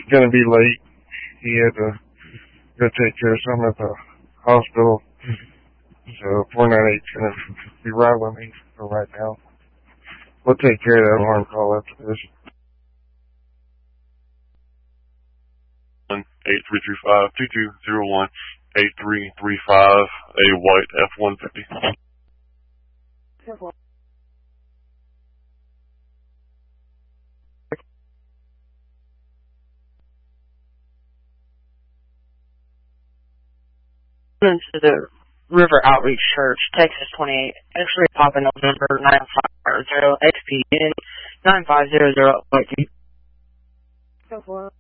gonna be late. He had to go take care of something at the hospital. So 498's gonna be right with me for right now. We'll take care of that alarm call after this. 8335-2201-8335, a white F-150. To the River Outreach Church, Texas 28, X-ray Papa November 950 XPN 9500.